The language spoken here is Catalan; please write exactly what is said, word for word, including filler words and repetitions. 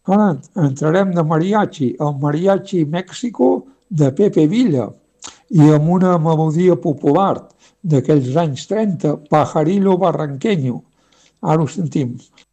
Ara entrarem de mariachi, el mariachi México de Pepe Villa, i amb una melodia popular d'aquells anys trenta, Pajarillo Barranqueño. Ara ho sentim.